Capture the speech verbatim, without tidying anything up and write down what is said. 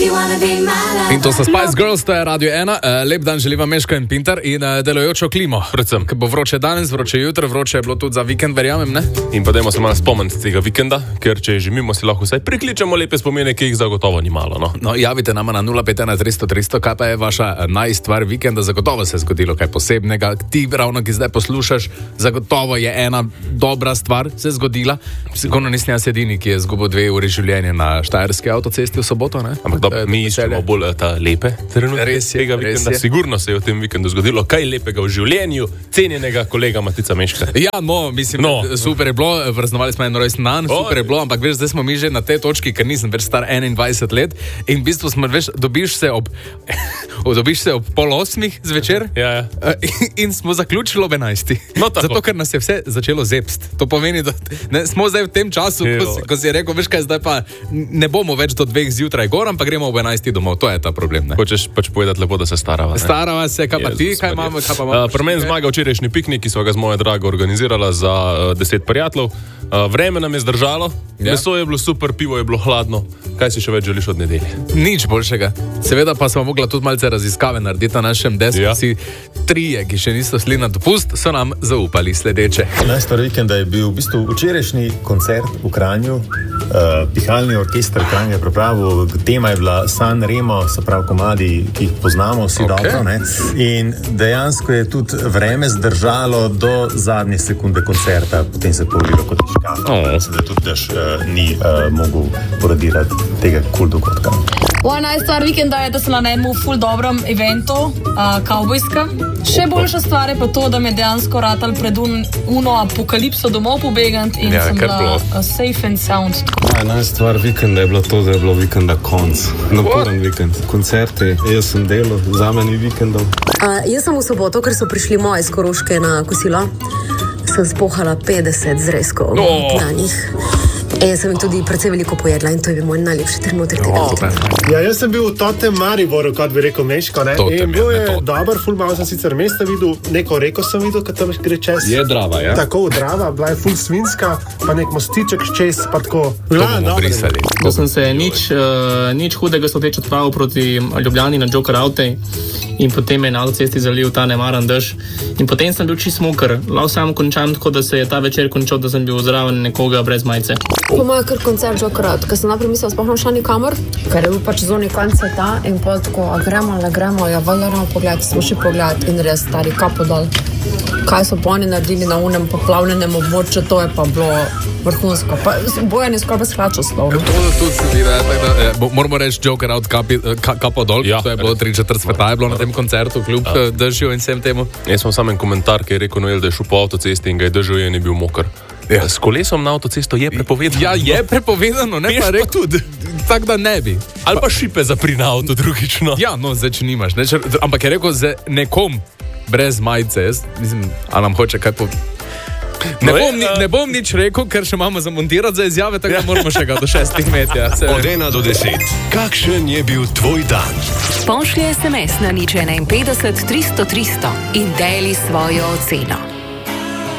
In to so Spice Girls, to je Radio ena. Lep dan želim vam Meško in Pintar in delujočo klimo. Predvsem, ker bo vroče danes, vroče jutro, vroče je bilo tudi za vikend, verjamem, ne? In pa dajmo se malo spomniti tega vikenda, ker če že mimo si lahko vsaj prikličemo lepe spomine, ki jih zagotovo ni malo, no. No, javite nama na nula pet ena tristo tristo, kaj pa je vaša najstvar vikenda, zagotovo se je zgodilo kaj posebnega. Ti ravno, ki zdaj poslušaš, zagotovo je ena dobra stvar se zgodila. Sigurno nisem jaz edini, ki je zgubil dve uri življenja na štajerski avtocesti v soboto, ne? Ampak dobro, mi iščemo bolj ta lepe trenutke tega vikenda. Sigurno se je v tem vikendu zgodilo kaj lepega v življenju cenjenega kolega Matica Meška. Ja, no, mislim, no. Super je bilo, praznovali smo en rojsten dan, oh. Super je bilo, ampak veš, zdaj smo mi že na tej točki, ker nisem več star enaindvajset let in v bistvu smo, veš, dobiš se ob dobiš se ob pol osmih zvečer, ja, ja. In smo zaključili ob enajstih. No, zato, ker nas je vse začelo zepst. To pomeni, da ne, smo zdaj v tem času, ko si, ko si rekel, veš kaj, zdaj pa ne bomo več do dveh zjutraj gor, ampak gremo ob enajstih domov. To je ta problem, ne? Hočeš pač povedati lepo, da se starava, ne? Starava se, kaj pa ti, kaj imamo, kaj pa imamo? Uh, Pri meni zmaga včerajšnji piknik, ki so ga z moje drago organizirala za uh, deset prijateljev. Uh, vreme nam je zdržalo, ja. Meso je bilo super, pivo je bilo hladno. Kaj si še več želiš od nedelje? Nič boljšega. Seveda pa smo mogla tudi malce raziskave narediti na našem desku. Ja. Vsi trije, ki še niso šli na dopust, so nam zaupali sledeče. Najstvar vikenda je bil v bistvu včerajšnji koncert v Kranju. Uh, pihalni orkester Kranj je pripravil, tema je bila San Remo, se pravi komadi, ki jih poznamo vsi okay. Dobro, ne? In dejansko je tudi vreme zdržalo do zadnje sekunde koncerta, potem se je povedalo kot škafo, oh. Da tudi daš uh, ni uh, mogel poradirati tega kul dogodka. Moja najstvar vikenda je, da sem na enemu ful dobrom eventu, uh, kavbojskem. Še boljša stvar je pa to, da me dejansko ratal pred un, uno apokalipso domov pobegant in ja, sem bila uh, safe and sound. Moja najstvar vikenda je bilo to, da je bilo vikenda konc. Naporen vikend. Koncerti, jaz sem delal, za meni vikendov. Uh, jaz sem v soboto, ker so prišli moji z Koroške na kosilo, sem spohala petdeset zrezkov oh. Na njih. E, jaz sem jih tudi precej veliko pojedla in to je bil moj najlepši trenutek tega oh, vikenda. Ja, jaz sem bil v Totem Mariboru, kot bi rekel Meško, ne? Totem, in bil je dober, ful malo sem sicer mesta videl, neko reko sem videl, kad tam gre čez. Je Drava, ja? Tako, Drava, bila je ful svinska, pa nek mostiček čez, pa tako. To ja, bomo brisali. Ko sem se nič, uh, nič hudega soteč odpravil proti Ljubljani na Joker Aute in potem je na avtocesti zalil ta nemaran dež. In potem sem bil čist moker. Lahko sam končam tako, da se je ta večer končal, da sem bil zraven nekoga brez majice. Po mojem kar koncert Joker Aute, ker sem najprej mislila, sploh ne šla nikamor, ker je bil pač zunaj konec sveta in pa tako, a gremo, ne gremo, ja, valjamo pogled, smo še pogled in res stari kapo dol. Kaj so pa oni naredili na unem poplavljenem območju, to je pa bilo vrhunsko. Pa Bojan je skoraj shlačal slovno. To tudi se zdi, da je, da, eh, moramo reči Joker Aute kapi, ka, kapo dol, ja, to je bilo tri četrt sveta, je bilo na tem koncertu, kljub ja. Držju in vsem temu. Jaz sem sam en komentar, ki je rekel Noel, da je šel po avtocesti in ga je držal in je bil moker. Ja. S kolesom na avtocesto je prepovedano. Ja, je prepovedano, ne pa rekel tudi. Tak da ne bi. Ali pa šipe zapri na avto drugično. Ja, no, zdaj če nimaš. Ne, če, ampak je rekel za nekom brez majice, jaz mislim, a nam hoče kaj po... Ne, no bom, ni, ne bom nič rekel, ker še imamo zamontirati za izjave, tako da moramo še ga do šestih metja. Ja. Od ena do deset. Kakšen je bil tvoj dan? Pošlji es em es na nič ena petdeset tristo tristo in deli svojo oceno.